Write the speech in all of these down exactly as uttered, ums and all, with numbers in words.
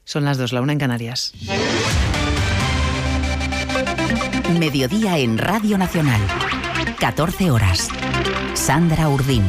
Son las dos, la una en Canarias. Mediodía en Radio Nacional. catorce horas. Sandra Urdín.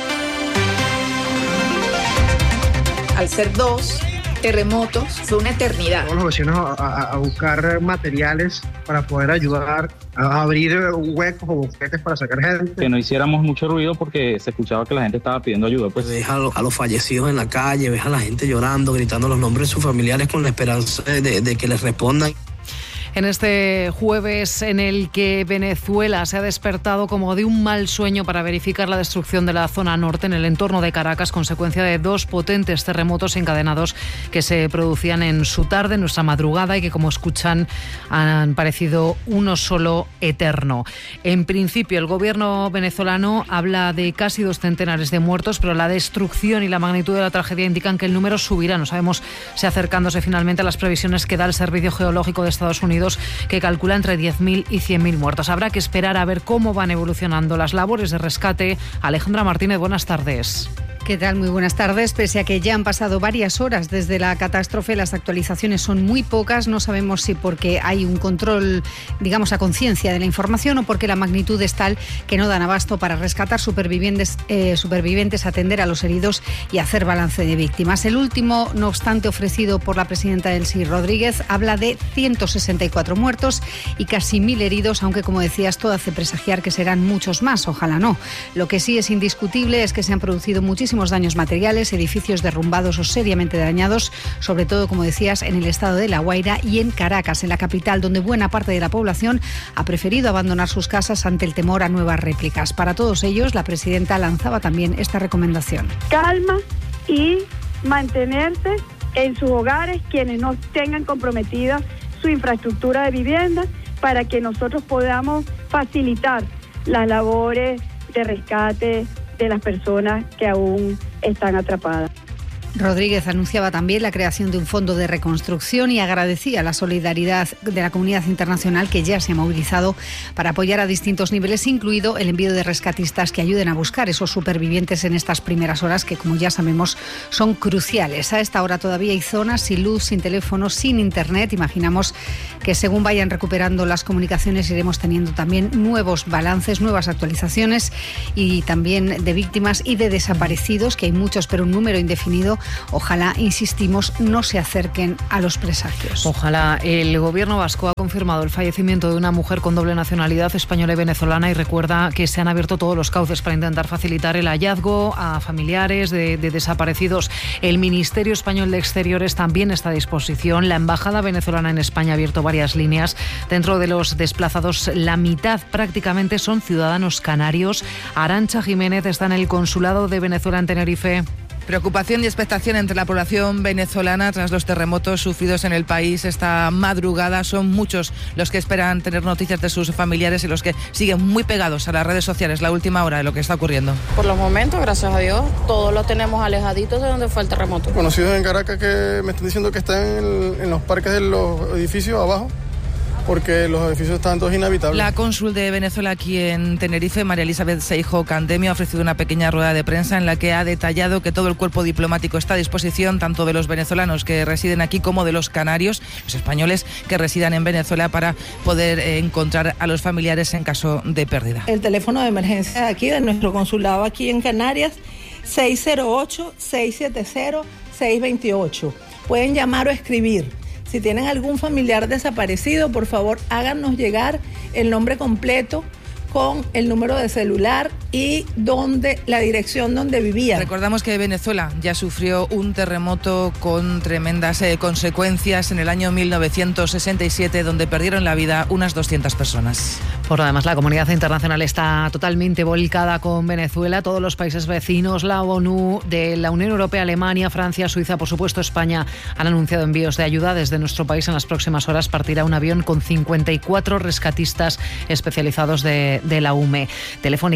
Al ser dos terremotos, fue una eternidad. Todos los vecinos a, a, a buscar materiales para poder ayudar a abrir huecos o bufetes para sacar gente. Que no hiciéramos mucho ruido porque se escuchaba que la gente estaba pidiendo ayuda. Pues ves a, lo, a los fallecidos en la calle, ves a la gente llorando, gritando los nombres de sus familiares con la esperanza de, de que les respondan. En este jueves en el que Venezuela se ha despertado como de un mal sueño para verificar la destrucción de la zona norte en el entorno de Caracas, consecuencia de dos potentes terremotos encadenados que se producían en su tarde, en nuestra madrugada, y que, como escuchan, han parecido uno solo eterno. En principio, el gobierno venezolano habla de casi dos centenares de muertos, pero la destrucción y la magnitud de la tragedia indican que el número subirá. No sabemos si acercándose finalmente a las previsiones que da el Servicio Geológico de Estados Unidos, que calcula entre diez mil y cien mil muertos. Habrá que esperar a ver cómo van evolucionando las labores de rescate. Alejandra Martínez, buenas tardes. ¿Qué tal? Muy buenas tardes. Pese a que ya han pasado varias horas desde la catástrofe, las actualizaciones son muy pocas. No sabemos si porque hay un control, digamos, a conciencia de la información o porque la magnitud es tal que no dan abasto para rescatar supervivientes, eh, supervivientes, atender a los heridos y hacer balance de víctimas. El último, no obstante, ofrecido por la presidenta Delcy Rodríguez, habla de ciento sesenta y cuatro muertos y casi mil heridos, aunque, como decías, todo hace presagiar que serán muchos más. Ojalá no. Lo que sí es indiscutible es que se han producido muchísimos daños materiales, edificios derrumbados o seriamente dañados, sobre todo, como decías, en el estado de La Guaira y en Caracas, en la capital, donde buena parte de la población ha preferido abandonar sus casas ante el temor a nuevas réplicas. Para todos ellos, la presidenta lanzaba también esta recomendación. Calma y mantenerse en sus hogares quienes no tengan comprometida su infraestructura de vivienda, para que nosotros podamos facilitar las labores de rescate de las personas que aún están atrapadas. Rodríguez anunciaba también la creación de un fondo de reconstrucción y agradecía la solidaridad de la comunidad internacional, que ya se ha movilizado para apoyar a distintos niveles, incluido el envío de rescatistas que ayuden a buscar esos supervivientes en estas primeras horas que, como ya sabemos, son cruciales. A esta hora todavía hay zonas sin luz, sin teléfono, sin internet. Imaginamos que según vayan recuperando las comunicaciones iremos teniendo también nuevos balances, nuevas actualizaciones, y también de víctimas y de desaparecidos, que hay muchos, pero un número indefinido. Ojalá, insistimos, no se acerquen a los presagios. Ojalá. El gobierno vasco ha confirmado el fallecimiento de una mujer con doble nacionalidad, española y venezolana, y recuerda que se han abierto todos los cauces para intentar facilitar el hallazgo a familiares de, de desaparecidos. El Ministerio Español de Exteriores también está a disposición. La Embajada venezolana en España ha abierto varias líneas. Dentro de los desplazados, la mitad prácticamente son ciudadanos canarios. Arantxa Jiménez está en el Consulado de Venezuela en Tenerife. Preocupación y expectación entre la población venezolana tras los terremotos sufridos en el país esta madrugada. Son muchos los que esperan tener noticias de sus familiares y los que siguen muy pegados a las redes sociales la última hora de lo que está ocurriendo. Por los momentos, gracias a Dios, todos lo tenemos alejaditos de donde fue el terremoto. Conocidos en Caracas que me están diciendo que están en, en los parques de los edificios abajo, porque los edificios están todos inhabitables. La cónsul de Venezuela aquí en Tenerife, María Elizabeth Seijo Candemio, ha ofrecido una pequeña rueda de prensa en la que ha detallado que todo el cuerpo diplomático está a disposición, tanto de los venezolanos que residen aquí como de los canarios, los españoles que residan en Venezuela, para poder eh, encontrar a los familiares en caso de pérdida. El teléfono de emergencia de aquí, de nuestro consulado aquí en Canarias, seis cero ocho, seis siete cero, seis dos ocho. Pueden llamar o escribir. Si tienen algún familiar desaparecido, por favor, háganos llegar el nombre completo con el número de celular y donde, la dirección donde vivía. Recordamos que Venezuela ya sufrió un terremoto con tremendas eh, consecuencias en el año mil novecientos sesenta y siete, donde perdieron la vida unas doscientas personas. Por lo demás, la comunidad internacional está totalmente volcada con Venezuela. Todos los países vecinos, la ONU, de la Unión Europea, Alemania, Francia, Suiza, por supuesto España, han anunciado envíos de ayuda. Desde nuestro país en las próximas horas partirá un avión con cincuenta y cuatro rescatistas especializados de, de la U M E. Telefónica, por ejemplo,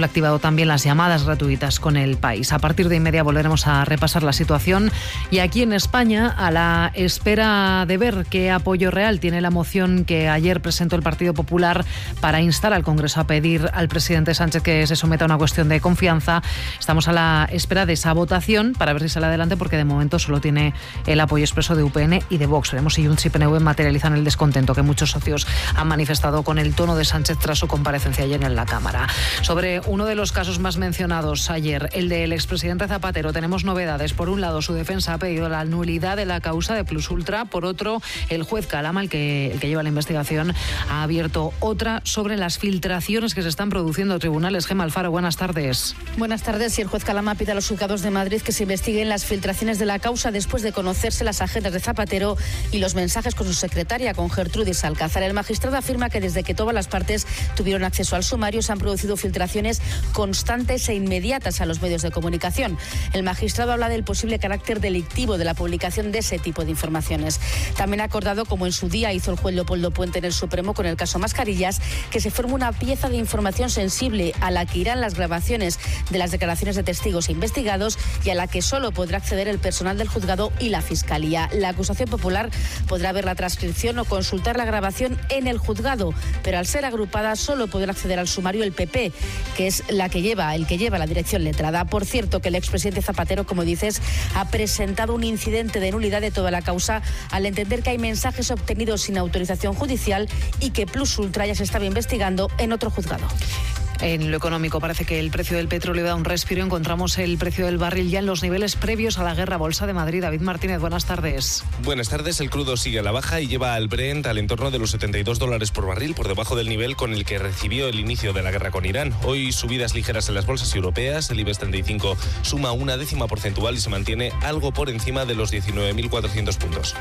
ejemplo, ha activado también las llamadas gratuitas con El País. A partir de inmedia volveremos a repasar la situación. Y aquí en España, a la espera de ver qué apoyo real tiene la moción que ayer presentó el Partido Popular para instar al Congreso a pedir al presidente Sánchez que se someta a una cuestión de confianza, estamos a la espera de esa votación para ver si sale adelante, porque de momento solo tiene el apoyo expreso de U P N y de Vox. Veremos si Junts y P N V materializan el descontento que muchos socios han manifestado con el tono de Sánchez tras su comparecencia ayer en la Cámara. Sobre uno de los casos más mencionados ayer, el del expresidente Zapatero, tenemos novedades. Por un lado, su defensa ha pedido la nulidad de la causa de Plus Ultra. Por otro, el juez Calama, el que, el que lleva la investigación, ha abierto otra sobre las filtraciones que se están produciendo en tribunales. Gemma Alfaro, buenas tardes. Buenas tardes. Y el juez Calama pide a los juzgados de Madrid que se investiguen las filtraciones de la causa después de conocerse las agendas de Zapatero y los mensajes con su secretaria, con Gertrudis Alcázar. El magistrado afirma que desde que todas las partes tuvieron acceso al sumario se han producido filtraciones constantes e inmediatas a los medios de comunicación. El magistrado habla del posible carácter delictivo de la publicación de ese tipo de informaciones. También ha acordado, como en su día hizo el juez Leopoldo Puente en el Supremo con el caso Mascarillas, que se forme una pieza de información sensible a la que irán las grabaciones de las declaraciones de testigos e investigados y a la que solo podrá acceder el personal del juzgado y la Fiscalía. La acusación popular podrá ver la transcripción o consultar la grabación en el juzgado, pero al ser agrupada solo podrá acceder al sumario el P P, que es la que lleva, el que lleva la dirección letrada. Por cierto, que el expresidente Zapatero, como dices, ha presentado un incidente de nulidad de toda la causa al entender que hay mensajes obtenidos sin autorización judicial y que Plus Ultra ya se estaba investigando en otro juzgado. En lo económico, parece que el precio del petróleo da un respiro. Encontramos el precio del barril ya en los niveles previos a la guerra. Bolsa de Madrid. David Martínez, buenas tardes. Buenas tardes. El crudo sigue a la baja y lleva al Brent al entorno de los setenta y dos dólares por barril, por debajo del nivel con el que recibió el inicio de la guerra con Irán. Hoy subidas ligeras en las bolsas europeas. El IBEX treinta y cinco suma una décima porcentual y se mantiene algo por encima de los diecinueve mil cuatrocientos puntos.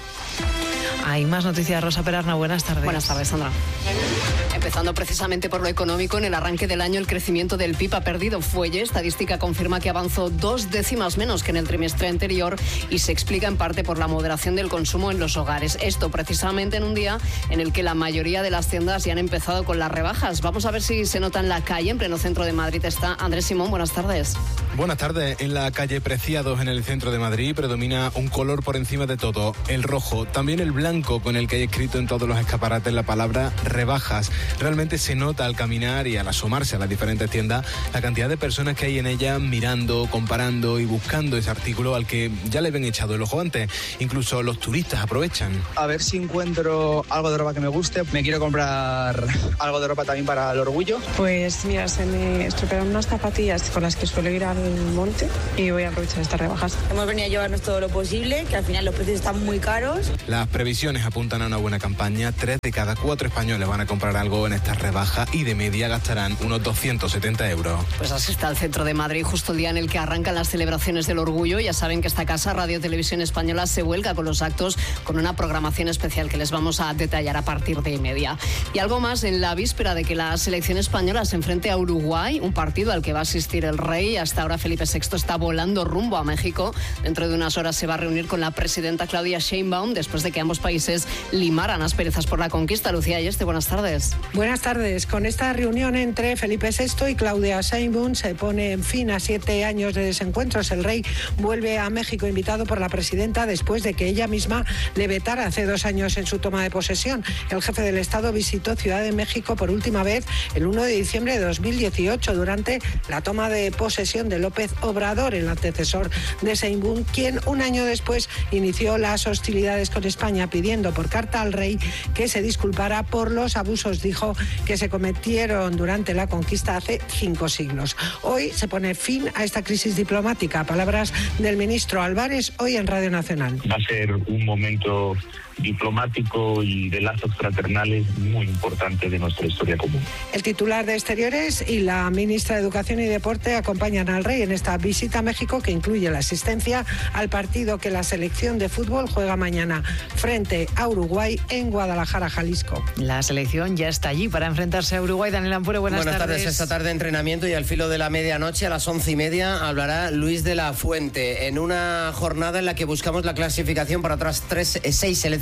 Hay más noticias. Rosa Perarna, buenas tardes. Buenas tardes, Sandra. Empezando precisamente por lo económico, en el arranque del año el crecimiento del P I B ha perdido fuelle. Estadística confirma que avanzó dos décimas menos que en el trimestre anterior y se explica en parte por la moderación del consumo en los hogares. Esto precisamente en un día en el que la mayoría de las tiendas ya han empezado con las rebajas. Vamos a ver si se nota en la calle. En pleno centro de Madrid está Andrés Simón. Buenas tardes. Buenas tardes. En la calle Preciados, en el centro de Madrid, predomina un color por encima de todo, el rojo. También el blanco, con el que hay escrito en todos los escaparates la palabra rebajas. Realmente se nota al caminar y al asomarse a las diferentes tiendas la cantidad de personas que hay en ellas mirando, comparando y buscando ese artículo al que ya le habían echado el ojo antes. Incluso los turistas aprovechan. A ver si encuentro algo de ropa que me guste. Me quiero comprar algo de ropa también para el orgullo. Pues mira, se me estropearon unas zapatillas con las que suelo ir al monte y voy a aprovechar estas rebajas. Hemos venido a llevarnos todo lo posible, que al final los precios están muy caros. Las previsiones apuntan a una buena campaña. Tres de cada cuatro españoles van a comprar algo en estas rebajas y de media gastarán unos doscientos setenta euros. Pues así está el centro de Madrid, justo el día en el que arrancan las celebraciones del orgullo. Ya saben que esta casa, Radio Televisión Española, se vuelca con los actos, con una programación especial que les vamos a detallar a partir de media. Y algo más, en la víspera de que la selección española se enfrente a Uruguay, un partido al que va a asistir el rey. Hasta ahora Felipe sexto está volando rumbo a México. Dentro de unas horas se va a reunir con la presidenta Claudia Sheinbaum después de que ambos países limaran asperezas por la conquista. Lucía Ayeste, buenas tardes. Buenas tardes. Con esta reunión entre Felipe sexto y Claudia Sheinbaum se pone en fin a siete años de desencuentros. El rey vuelve a México invitado por la presidenta después de que ella misma le vetara hace dos años en su toma de posesión. El jefe del Estado visitó Ciudad de México por última vez el uno de diciembre de dos mil dieciocho durante la toma de posesión de López Obrador, el antecesor de Sheinbaum, quien un año después inició las hostilidades con España pidiendo por carta al rey que se disculpara por los abusos, dijo, que se cometieron durante la conquista hace cinco siglos. Hoy se pone fin a esta crisis diplomática. Palabras del ministro Álvarez hoy en Radio Nacional. Va a ser un momento diplomático y de lazos fraternales muy importante de nuestra historia común. El titular de Exteriores y la ministra de Educación y Deporte acompañan al rey en esta visita a México, que incluye la asistencia al partido que la selección de fútbol juega mañana frente a Uruguay en Guadalajara, Jalisco. La selección ya está allí para enfrentarse a Uruguay. Daniel Ampure, buenas, buenas tardes. tardes. Esta tarde entrenamiento y al filo de la medianoche a las once y media hablará Luis de la Fuente en una jornada en la que buscamos la clasificación para otras tres, seis selecciones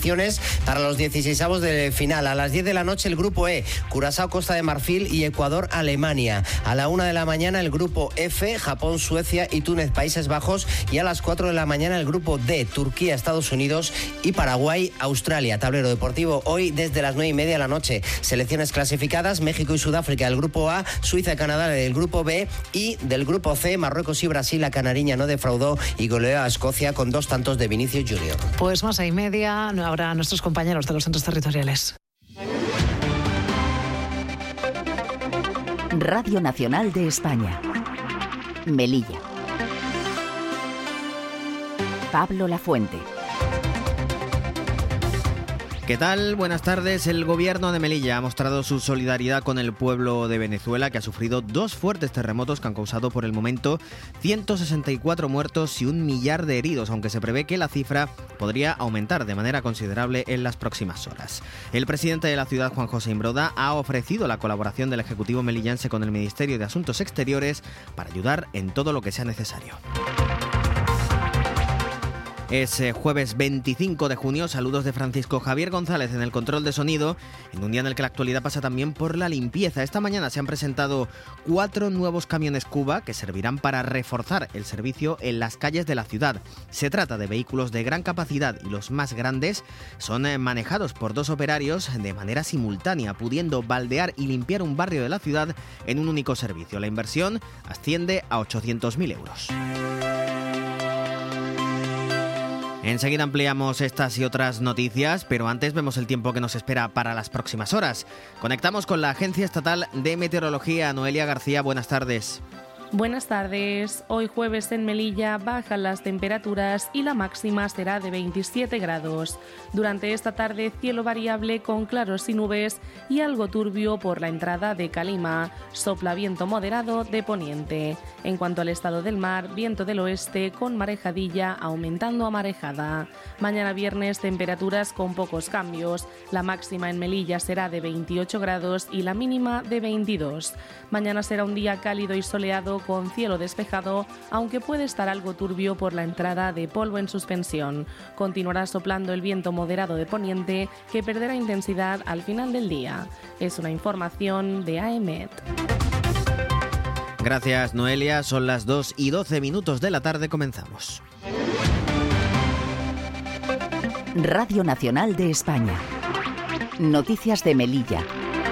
inscripciones para los dieciseisavos de final. A las diez de la noche el grupo E, Curazao, Costa de Marfil y Ecuador, Alemania. A la una de la mañana el grupo F, Japón, Suecia y Túnez, Países Bajos. Y a las cuatro de la mañana el grupo D, Turquía, Estados Unidos y Paraguay, Australia. Tablero deportivo hoy desde las nueve y media de la noche. Selecciones clasificadas: México y Sudáfrica del grupo A, Suiza y Canadá del grupo B, y del grupo C, Marruecos y Brasil. La canariña no defraudó y goleó a Escocia con dos tantos de Vinicius Junior. Pues más a y media habrá nuestros compañeros de los centros territoriales. Radio Nacional de España. Melilla. Pablo Lafuente. ¿Qué tal? Buenas tardes. El gobierno de Melilla ha mostrado su solidaridad con el pueblo de Venezuela, que ha sufrido dos fuertes terremotos que han causado por el momento ciento sesenta y cuatro muertos y un millar de heridos, aunque se prevé que la cifra podría aumentar de manera considerable en las próximas horas. El presidente de la ciudad, Juan José Imbroda, ha ofrecido la colaboración del Ejecutivo melillense con el Ministerio de Asuntos Exteriores para ayudar en todo lo que sea necesario. Es jueves veinticinco de junio. Saludos de Francisco Javier González en el control de sonido, en un día en el que la actualidad pasa también por la limpieza. Esta mañana se han presentado cuatro nuevos camiones Cuba que servirán para reforzar el servicio en las calles de la ciudad. Se trata de vehículos de gran capacidad y los más grandes son manejados por dos operarios de manera simultánea, pudiendo baldear y limpiar un barrio de la ciudad en un único servicio. La inversión asciende a ochocientos mil euros. Enseguida ampliamos estas y otras noticias, pero antes vemos el tiempo que nos espera para las próximas horas. Conectamos con la Agencia Estatal de Meteorología. Noelia García, buenas tardes. Buenas tardes. Hoy jueves en Melilla bajan las temperaturas y la máxima será de veintisiete grados. Durante esta tarde cielo variable con claros y nubes y algo turbio por la entrada de Calima. Sopla viento moderado de poniente. En cuanto al estado del mar, viento del oeste con marejadilla aumentando a marejada. Mañana viernes temperaturas con pocos cambios. La máxima en Melilla será de veintiocho grados y la mínima de veintidós. Mañana será un día cálido y soleado con cielo despejado, aunque puede estar algo turbio por la entrada de polvo en suspensión. Continuará soplando el viento moderado de poniente, que perderá intensidad al final del día. Es una información de AEMET. Gracias, Noelia. Son las dos y doce minutos de la tarde. Comenzamos. Radio Nacional de España. Noticias de Melilla.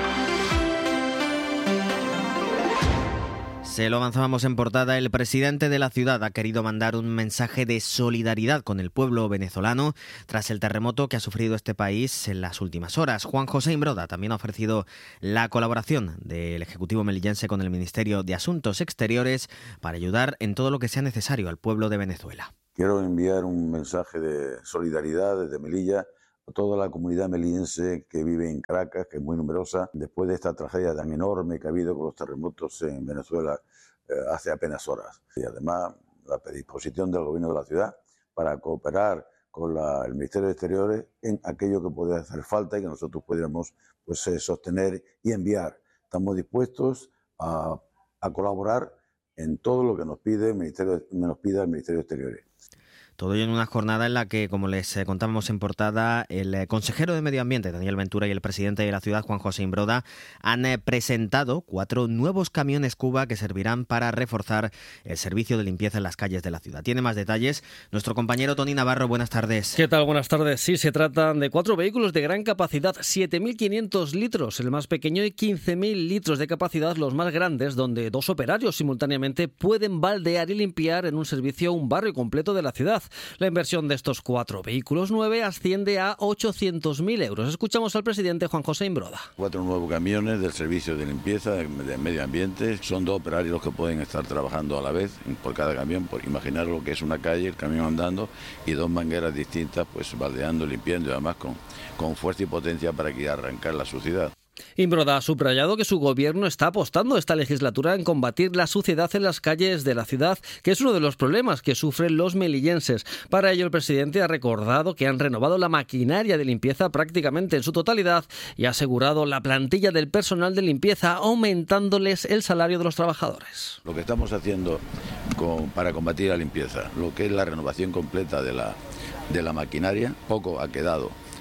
Se lo avanzábamos en portada. El presidente de la ciudad ha querido mandar un mensaje de solidaridad con el pueblo venezolano tras el terremoto que ha sufrido este país en las últimas horas. Juan José Imbroda también ha ofrecido la colaboración del Ejecutivo melillense con el Ministerio de Asuntos Exteriores para ayudar en todo lo que sea necesario al pueblo de Venezuela. Quiero enviar un mensaje de solidaridad desde Melilla a toda la comunidad melillense que vive en Caracas, que es muy numerosa, después de esta tragedia tan enorme que ha habido con los terremotos en Venezuela eh, hace apenas horas. Y además la predisposición del gobierno de la ciudad para cooperar con la, el Ministerio de Exteriores en aquello que puede hacer falta y que nosotros pudiéramos pues, eh, sostener y enviar. Estamos dispuestos a, a colaborar en todo lo que nos pide el Ministerio, nos pida el Ministerio de Exteriores. Todo ello en una jornada en la que, como les contábamos en portada, el consejero de Medio Ambiente, Daniel Ventura, y el presidente de la ciudad, Juan José Imbroda, han presentado cuatro nuevos camiones Cuba que servirán para reforzar el servicio de limpieza en las calles de la ciudad. Tiene más detalles nuestro compañero Tony Navarro. Buenas tardes. ¿Qué tal? Buenas tardes. Sí, se tratan de cuatro vehículos de gran capacidad, siete mil quinientos litros, el más pequeño, y quince mil litros de capacidad, los más grandes, donde dos operarios simultáneamente pueden baldear y limpiar en un servicio un barrio completo de la ciudad. La inversión de estos cuatro vehículos nueve asciende a ochocientos mil euros. Escuchamos al presidente Juan José Imbroda. Cuatro nuevos camiones del servicio de limpieza de medio ambiente. Son dos operarios los que pueden estar trabajando a la vez por cada camión. Por imaginar lo que es una calle, el camión andando y dos mangueras distintas, pues baldeando, limpiando y además con, con fuerza y potencia para que arrancar la suciedad. Imbroda ha subrayado que su gobierno está apostando esta legislatura en combatir la suciedad en las calles de la ciudad, que es uno de los problemas que sufren los melillenses. Para ello, el presidente ha recordado que han renovado la maquinaria de limpieza prácticamente en su totalidad y ha asegurado la plantilla del personal de limpieza, aumentándoles el salario de los trabajadores. Lo que estamos haciendo con, para combatir la limpieza, lo que es la renovación completa de la, de la maquinaria, poco ha quedado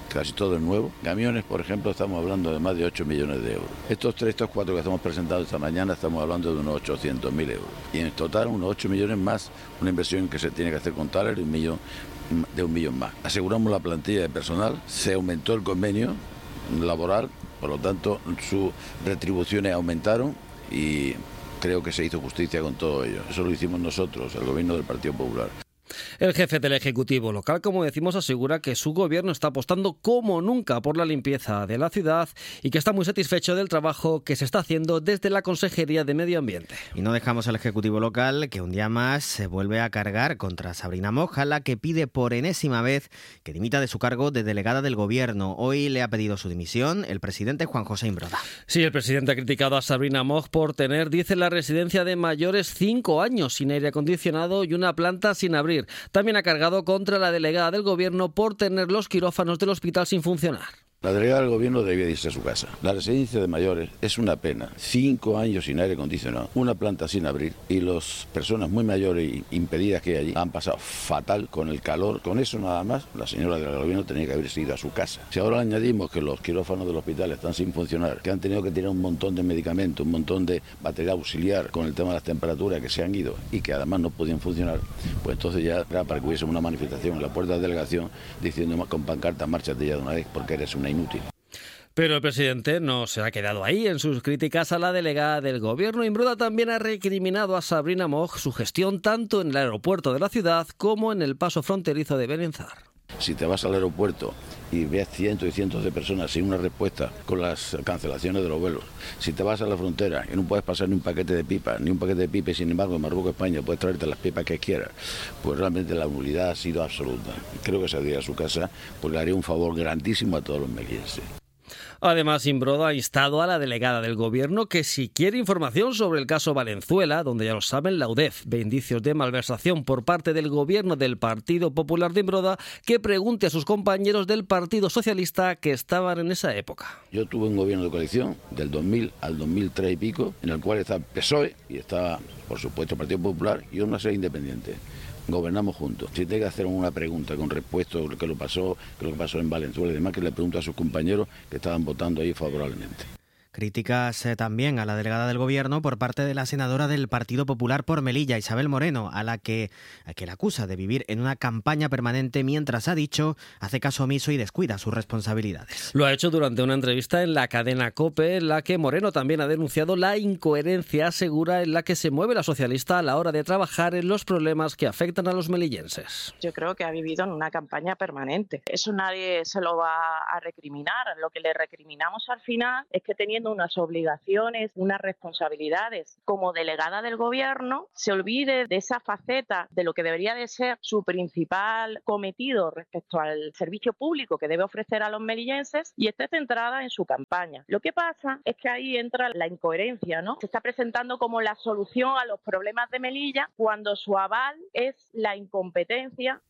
casi todo es nuevo. Camiones, por ejemplo, estamos hablando de más de ocho millones de euros. Estos tres, estos cuatro que estamos presentando esta mañana, estamos hablando de unos ochocientos mil euros. Y en total unos ocho millones más, una inversión que se tiene que hacer con Thales de un millón, de un millón más. Aseguramos la plantilla de personal, se aumentó el convenio laboral, por lo tanto sus retribuciones aumentaron y creo que se hizo justicia con todo ello. Eso lo hicimos nosotros, el gobierno del Partido Popular. El jefe del Ejecutivo local, como decimos, asegura que su gobierno está apostando como nunca por la limpieza de la ciudad y que está muy satisfecho del trabajo que se está haciendo desde la Consejería de Medio Ambiente. Y no dejamos al Ejecutivo local, que un día más se vuelve a cargar contra Sabrina Moja, la que pide por enésima vez que dimita de su cargo de delegada del Gobierno. Hoy le ha pedido su dimisión el presidente Juan José Imbroda. Sí, el presidente ha criticado a Sabrina Moja por tener, dice, la residencia de mayores cinco años sin aire acondicionado y una planta sin abrir. También ha cargado contra la delegada del Gobierno por tener los quirófanos del hospital sin funcionar. La delegada del Gobierno debía irse a su casa. La residencia de mayores es una pena. Cinco años sin aire acondicionado, una planta sin abrir y las personas muy mayores e impedidas que hay allí han pasado fatal con el calor. Con eso nada más, la señora del Gobierno tenía que haberse ido a su casa. Si ahora añadimos que los quirófanos del hospital están sin funcionar, que han tenido que tirar un montón de medicamentos, un montón de batería auxiliar con el tema de las temperaturas que se han ido y que además no podían funcionar, pues entonces ya era para que hubiese una manifestación en la puerta de la delegación diciendo con pancartas, márchate ya de una vez porque eres una inútil. Pero el presidente no se ha quedado ahí en sus críticas a la delegada del Gobierno. Imbroda también ha recriminado a Sabrina Moja su gestión tanto en el aeropuerto de la ciudad como en el paso fronterizo de Benenzar. Si te vas al aeropuerto y ves cientos y cientos de personas sin una respuesta con las cancelaciones de los vuelos, si te vas a la frontera y no puedes pasar ni un paquete de pipas, ni un paquete de pipas, sin embargo en Marruecos, España, puedes traerte las pipas que quieras, pues realmente la nulidad ha sido absoluta. Creo que saldría a su casa, pues le haría un favor grandísimo a todos los melillenses. Además, Imbroda ha instado a la delegada del Gobierno que si quiere información sobre el caso Valenzuela, donde ya lo saben, la U D E F ve indicios de malversación por parte del Gobierno del Partido Popular de Imbroda, que pregunte a sus compañeros del Partido Socialista que estaban en esa época. Yo tuve un gobierno de coalición del dos mil al dos mil tres y pico, en el cual estaba P S O E y estaba, por supuesto, el Partido Popular y una serie independiente. Gobernamos juntos. Si tengo que hacer una pregunta con respecto a lo que lo pasó, que lo que pasó en Valenzuela y demás, que le pregunto a sus compañeros que estaban votando ahí favorablemente. Críticas eh, también a la delegada del Gobierno por parte de la senadora del Partido Popular por Melilla, Isabel Moreno, a la que, a que la acusa de vivir en una campaña permanente mientras, ha dicho, hace caso omiso y descuida sus responsabilidades. Lo ha hecho durante una entrevista en la cadena COPE, en la que Moreno también ha denunciado la incoherencia, asegura, en la que se mueve la socialista a la hora de trabajar en los problemas que afectan a los melillenses. Yo creo que ha vivido en una campaña permanente. Eso nadie se lo va a recriminar. Lo que le recriminamos al final es que teniendo unas obligaciones, unas responsabilidades como delegada del Gobierno, se olvide de esa faceta de lo que debería de ser su principal cometido respecto al servicio público que debe ofrecer a los melillenses y esté centrada en su campaña. Lo que pasa es que ahí entra la incoherencia, ¿no? Se está presentando como la solución a los problemas de Melilla cuando su aval es la incompetencia.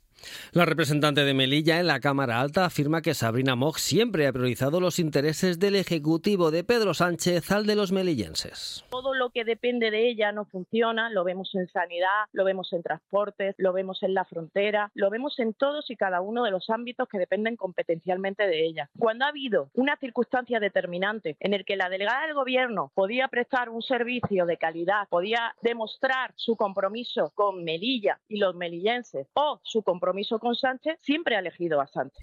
La representante de Melilla en la Cámara Alta afirma que Sabrina Moja siempre ha priorizado los intereses del Ejecutivo de Pedro Sánchez al de los melillenses. Todo lo que depende de ella no funciona, lo vemos en sanidad, lo vemos en transportes, lo vemos en la frontera, lo vemos en todos y cada uno de los ámbitos que dependen competencialmente de ella. Cuando ha habido una circunstancia determinante en el que la delegada del Gobierno podía prestar un servicio de calidad, podía demostrar su compromiso con Melilla y los melillenses o su compromiso compromiso con Sánchez, siempre ha elegido a Sánchez.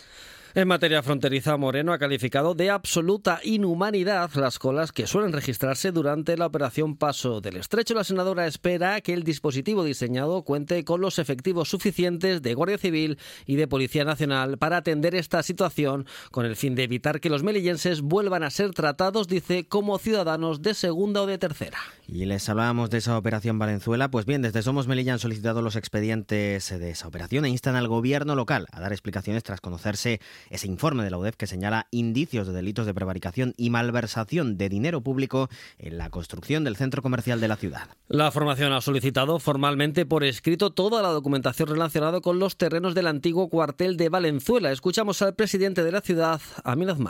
En materia fronteriza, Moreno ha calificado de absoluta inhumanidad las colas que suelen registrarse durante la operación Paso del Estrecho. La senadora espera que el dispositivo diseñado cuente con los efectivos suficientes de Guardia Civil y de Policía Nacional para atender esta situación, con el fin de evitar que los melillenses vuelvan a ser tratados, dice, como ciudadanos de segunda o de tercera. Y les hablábamos de esa operación Valenzuela. Pues bien, desde Somos Melilla han solicitado los expedientes de esa operación e instan al Gobierno local a dar explicaciones tras conocerse ese informe de la U D E F que señala indicios de delitos de prevaricación y malversación de dinero público en la construcción del centro comercial de la ciudad. La formación ha solicitado formalmente por escrito toda la documentación relacionada con los terrenos del antiguo cuartel de Valenzuela. Escuchamos al presidente de la ciudad, Amin Azmani.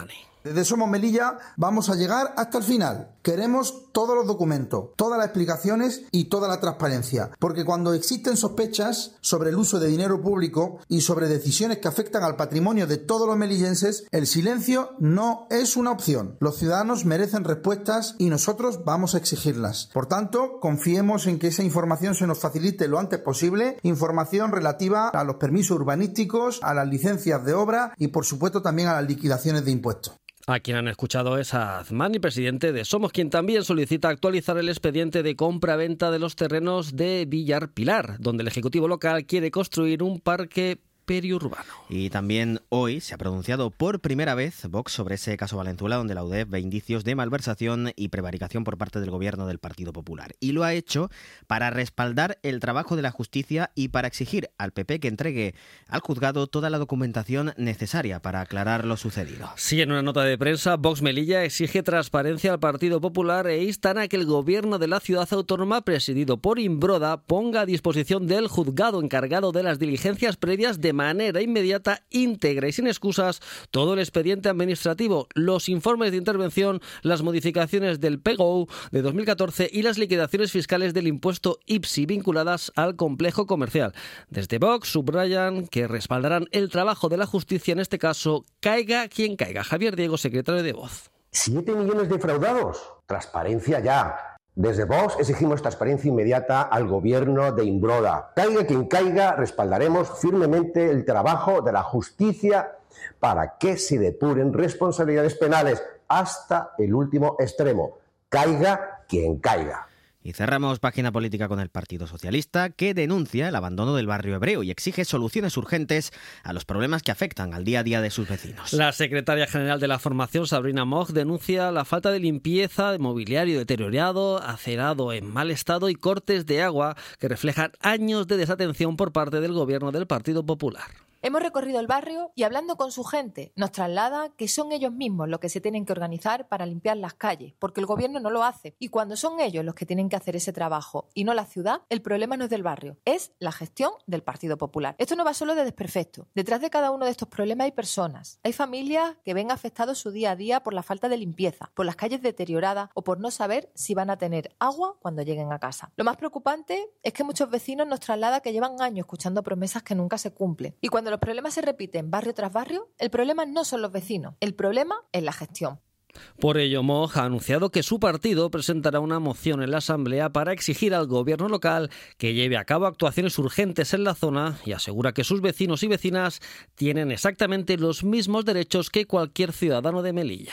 Desde Somos Melilla vamos a llegar hasta el final. Queremos todos los documentos, todas las explicaciones y toda la transparencia, porque cuando existen sospechas sobre el uso de dinero público y sobre decisiones que afectan al patrimonio de todos los melillenses, el silencio no es una opción. Los ciudadanos merecen respuestas y nosotros vamos a exigirlas. Por tanto, confiemos en que esa información se nos facilite lo antes posible, información relativa a los permisos urbanísticos, a las licencias de obra y, por supuesto, también a las liquidaciones de impuestos. A quien han escuchado es a Azmani, presidente de Somos, quien también solicita actualizar el expediente de compra-venta de los terrenos de Villar Pilar, donde el Ejecutivo local quiere construir un parque periurbano. Y también hoy se ha pronunciado por primera vez Vox sobre ese caso Valenzuela, donde la U D E F ve indicios de malversación y prevaricación por parte del gobierno del Partido Popular. Y lo ha hecho para respaldar el trabajo de la justicia y para exigir al P P que entregue al juzgado toda la documentación necesaria para aclarar lo sucedido. Sí, en una nota de prensa, Vox Melilla exige transparencia al Partido Popular e instan a que el gobierno de la ciudad autónoma, presidido por Imbroda, ponga a disposición del juzgado encargado de las diligencias previas de manera inmediata, íntegra y sin excusas todo el expediente administrativo, los informes de intervención, las modificaciones del P G O de dos mil catorce y las liquidaciones fiscales del impuesto I P S I vinculadas al complejo comercial. Desde Vox subrayan que respaldarán el trabajo de la justicia en este caso, caiga quien caiga. Javier Diego, secretario de Voz. Siete millones defraudados. Transparencia ya. Desde Vox exigimos transparencia inmediata al gobierno de Imbroda. Caiga quien caiga, respaldaremos firmemente el trabajo de la justicia para que se depuren responsabilidades penales hasta el último extremo. Caiga quien caiga. Y cerramos página política con el Partido Socialista, que denuncia el abandono del barrio hebreo y exige soluciones urgentes a los problemas que afectan al día a día de sus vecinos. La secretaria general de la formación, Sabrina Moch, denuncia la falta de limpieza, de mobiliario deteriorado, acerado en mal estado y cortes de agua que reflejan años de desatención por parte del gobierno del Partido Popular. Hemos recorrido el barrio y hablando con su gente nos traslada que son ellos mismos los que se tienen que organizar para limpiar las calles, porque el gobierno no lo hace. Y cuando son ellos los que tienen que hacer ese trabajo y no la ciudad, el problema no es del barrio, es la gestión del Partido Popular. Esto no va solo de desperfecto. Detrás de cada uno de estos problemas hay personas. Hay familias que ven afectados su día a día por la falta de limpieza, por las calles deterioradas o por no saber si van a tener agua cuando lleguen a casa. Lo más preocupante es que muchos vecinos nos trasladan que llevan años escuchando promesas que nunca se cumplen. Y cuando los problemas se repiten barrio tras barrio, el problema no son los vecinos, el problema es la gestión. Por ello, Moch ha anunciado que su partido presentará una moción en la Asamblea para exigir al gobierno local que lleve a cabo actuaciones urgentes en la zona y asegura que sus vecinos y vecinas tienen exactamente los mismos derechos que cualquier ciudadano de Melilla.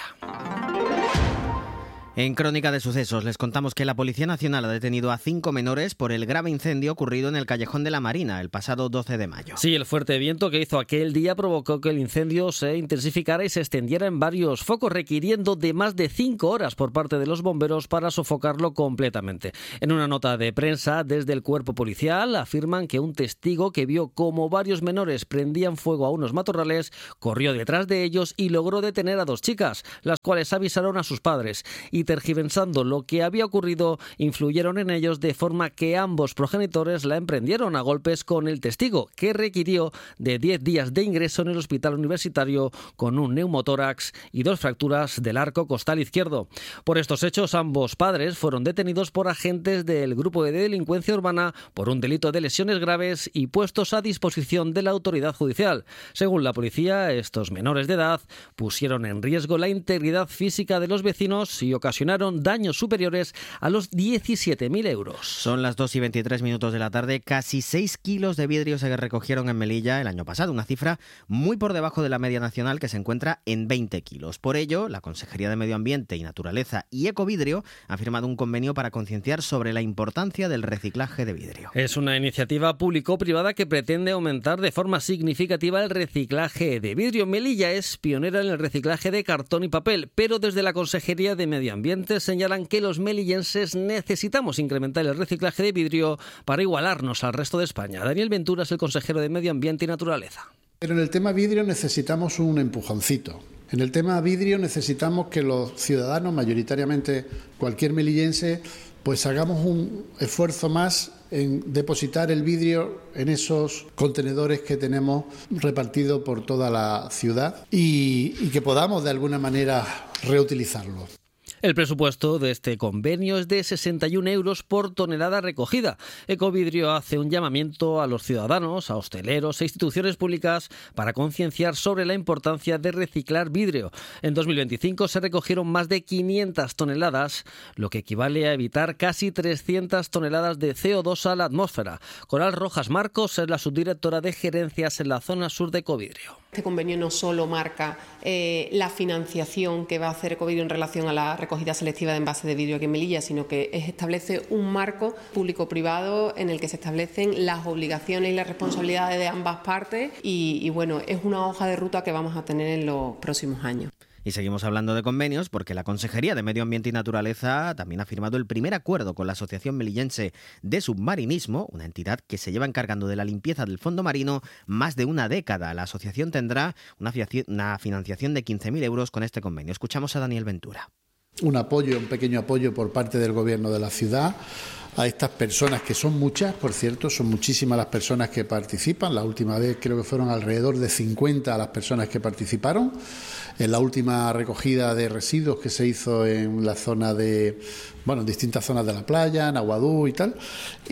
En Crónica de Sucesos les contamos que la Policía Nacional ha detenido a cinco menores por el grave incendio ocurrido en el Callejón de la Marina el pasado doce de mayo. Sí, el fuerte viento que hizo aquel día provocó que el incendio se intensificara y se extendiera en varios focos, requiriendo de más de cinco horas por parte de los bomberos para sofocarlo completamente. En una nota de prensa desde el cuerpo policial afirman que un testigo que vio cómo varios menores prendían fuego a unos matorrales corrió detrás de ellos y logró detener a dos chicas, las cuales avisaron a sus padres y tergiversando lo que había ocurrido, influyeron en ellos de forma que ambos progenitores la emprendieron a golpes con el testigo, que requirió de diez días de ingreso en el hospital universitario con un neumotórax y dos fracturas del arco costal izquierdo. Por estos hechos, ambos padres fueron detenidos por agentes del Grupo de Delincuencia Urbana por un delito de lesiones graves y puestos a disposición de la autoridad judicial. Según la policía, estos menores de edad pusieron en riesgo la integridad física de los vecinos y ocasionaron daños superiores a los diecisiete mil euros. Son las dos y veintitrés minutos de la tarde. Casi seis kilos de vidrio se recogieron en Melilla el año pasado, una cifra muy por debajo de la media nacional, que se encuentra en veinte kilos. Por ello, la Consejería de Medio Ambiente y Naturaleza y Ecovidrio ha firmado un convenio para concienciar sobre la importancia del reciclaje de vidrio. Es una iniciativa público-privada que pretende aumentar de forma significativa el reciclaje de vidrio. Melilla es pionera en el reciclaje de cartón y papel, pero desde la Consejería de Medio Ambiente señalan que los melillenses necesitamos incrementar el reciclaje de vidrio para igualarnos al resto de España. Daniel Ventura es el consejero de Medio Ambiente y Naturaleza. Pero en el tema vidrio necesitamos un empujoncito. En el tema vidrio necesitamos que los ciudadanos, mayoritariamente cualquier melillense, pues hagamos un esfuerzo más en depositar el vidrio en esos contenedores que tenemos repartidos por toda la ciudad y, y que podamos de alguna manera reutilizarlo. El presupuesto de este convenio es de sesenta y un euros por tonelada recogida. Ecovidrio hace un llamamiento a los ciudadanos, a hosteleros e instituciones públicas para concienciar sobre la importancia de reciclar vidrio. En dos mil veinticinco se recogieron más de quinientas toneladas, lo que equivale a evitar casi trescientas toneladas de C O dos a la atmósfera. Coral Rojas Marcos es la subdirectora de gerencias en la zona sur de Ecovidrio. Este convenio no solo marca eh, la financiación que va a hacer Ecovidrio en relación a la recogida selectiva de envases de vidrio aquí en Melilla, sino que establece un marco público-privado en el que se establecen las obligaciones y las responsabilidades de ambas partes y, y bueno, es una hoja de ruta que vamos a tener en los próximos años. Y seguimos hablando de convenios porque la Consejería de Medio Ambiente y Naturaleza también ha firmado el primer acuerdo con la Asociación Melillense de Submarinismo, una entidad que se lleva encargando de la limpieza del fondo marino más de una década. La asociación tendrá una financiación de quince mil euros con este convenio. Escuchamos a Daniel Ventura. Un apoyo, un pequeño apoyo por parte del Gobierno de la ciudad a estas personas, que son muchas, por cierto, son muchísimas las personas que participan. La última vez creo que fueron alrededor de cincuenta las personas que participaron en la última recogida de residuos que se hizo en la zona de, bueno, en distintas zonas de la playa, en Aguadú y tal,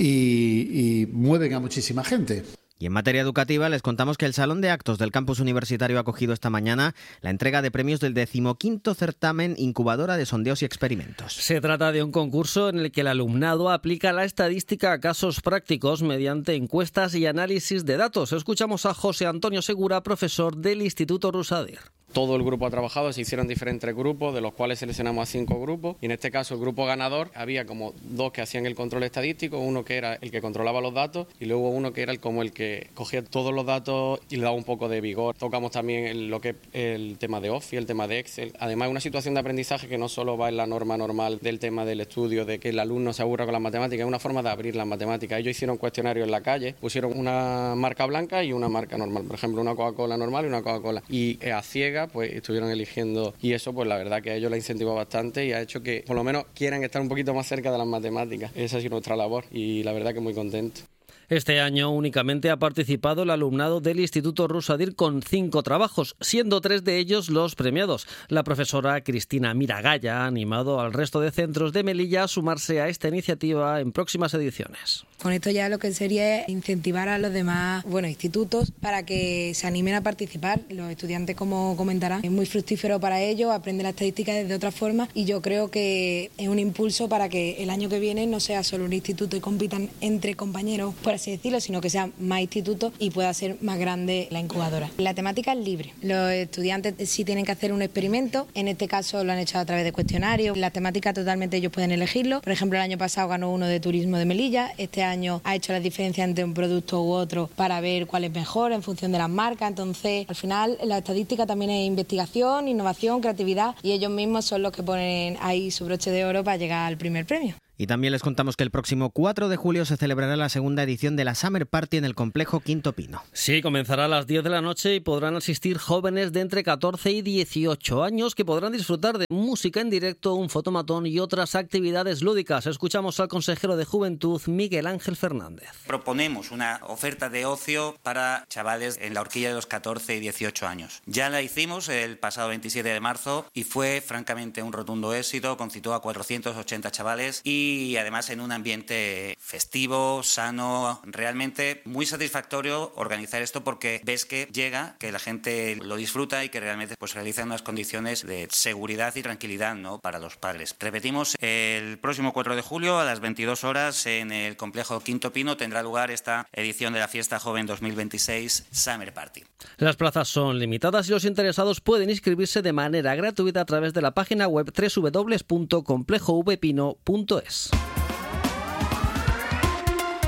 y, y mueven a muchísima gente. Y en materia educativa les contamos que el Salón de Actos del Campus Universitario ha acogido esta mañana la entrega de premios del decimoquinto certamen Incubadora de Sondeos y Experimentos. Se trata de un concurso en el que el alumnado aplica la estadística a casos prácticos mediante encuestas y análisis de datos. Escuchamos a José Antonio Segura, profesor del Instituto Rusadir. Todo el grupo ha trabajado, se hicieron diferentes grupos, de los cuales seleccionamos a cinco grupos, y en este caso el grupo ganador había como dos que hacían el control estadístico, uno que era el que controlaba los datos y luego uno que era el, como el que cogía todos los datos y le daba un poco de vigor. Tocamos también el, lo que es el tema de Office, el tema de Excel. Además, una situación de aprendizaje que no solo va en la norma normal del tema del estudio, de que el alumno se aburra con las matemáticas, es una forma de abrir las matemáticas. Ellos hicieron cuestionarios en la calle, pusieron una marca blanca y una marca normal, por ejemplo, una Coca-Cola normal y una Coca-Cola, y a ciegas pues estuvieron eligiendo, y eso pues la verdad que a ellos les incentivó bastante y ha hecho que por lo menos quieran estar un poquito más cerca de las matemáticas. Esa ha sido nuestra labor y la verdad que muy contento. Este año únicamente ha participado el alumnado del Instituto Rusadir con cinco trabajos, siendo tres de ellos los premiados. La profesora Cristina Miragaya ha animado al resto de centros de Melilla a sumarse a esta iniciativa en próximas ediciones. Con esto ya lo que sería es incentivar a los demás bueno, institutos para que se animen a participar. Los estudiantes, como comentarán, es muy fructífero para ellos, aprender la estadística de otra forma y yo creo que es un impulso para que el año que viene no sea solo un instituto y compitan entre compañeros, por así decirlo, sino que sean más institutos y pueda ser más grande la incubadora. La temática es libre. Los estudiantes sí tienen que hacer un experimento, en este caso lo han hecho a través de cuestionarios. La temática totalmente ellos pueden elegirlo. Por ejemplo, el año pasado ganó uno de turismo de Melilla, este año ha hecho la diferencia entre un producto u otro para ver cuál es mejor en función de las marcas. Entonces, al final, la estadística también es investigación, innovación, creatividad y ellos mismos son los que ponen ahí su broche de oro para llegar al primer premio. Y también les contamos que el próximo cuatro de julio se celebrará la segunda edición de la Summer Party en el complejo Quinto Pino. Sí, comenzará a las diez de la noche y podrán asistir jóvenes de entre catorce y dieciocho años que podrán disfrutar de música en directo, un fotomatón y otras actividades lúdicas. Escuchamos al consejero de Juventud, Miguel Ángel Fernández. Proponemos una oferta de ocio para chavales en la horquilla de los catorce y dieciocho años. Ya la hicimos el pasado veintisiete de marzo y fue francamente un rotundo éxito, concitó a cuatrocientos ochenta chavales y y además en un ambiente festivo, sano, realmente muy satisfactorio organizar esto porque ves que llega, que la gente lo disfruta y que realmente pues realiza unas condiciones de seguridad y tranquilidad, ¿no?, para los padres. Repetimos, el próximo cuatro de julio a las veintidós horas en el complejo Quinto Pino tendrá lugar esta edición de la Fiesta Joven dos mil veintiséis Summer Party. Las plazas son limitadas y los interesados pueden inscribirse de manera gratuita a través de la página web doble u doble u doble u punto complejo v pino punto es.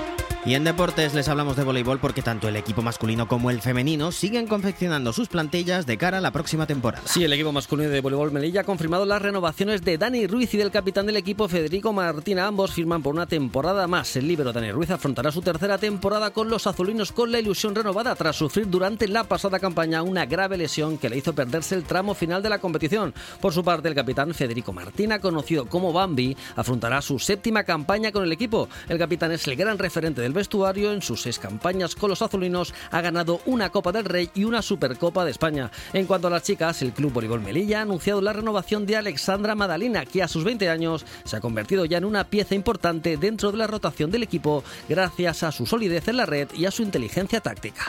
Y en deportes les hablamos de voleibol porque tanto el equipo masculino como el femenino siguen confeccionando sus plantillas de cara a la próxima temporada. Sí, el equipo masculino de voleibol Melilla ha confirmado las renovaciones de Dani Ruiz y del capitán del equipo Federico Martina. Ambos firman por una temporada más. El líbero Dani Ruiz afrontará su tercera temporada con los azulinos con la ilusión renovada tras sufrir durante la pasada campaña una grave lesión que le hizo perderse el tramo final de la competición. Por su parte, el capitán Federico Martina, conocido como Bambi, afrontará su séptima campaña con el equipo. El capitán es el gran referente del vestuario. En sus seis campañas con los azulinos ha ganado una Copa del Rey y una Supercopa de España. En cuanto a las chicas, el Club Voleibol Melilla ha anunciado la renovación de Alexandra Madalina, que a sus veinte años se ha convertido ya en una pieza importante dentro de la rotación del equipo gracias a su solidez en la red y a su inteligencia táctica.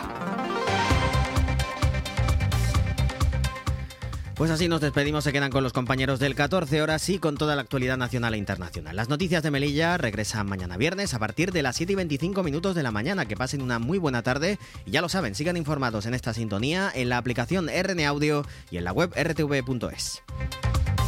Pues así nos despedimos, se quedan con los compañeros del catorce horas y con toda la actualidad nacional e internacional. Las noticias de Melilla regresan mañana viernes a partir de las siete y veinticinco minutos de la mañana. Que pasen una muy buena tarde y ya lo saben, sigan informados en esta sintonía, en la aplicación R N Audio y en la web r t v punto es.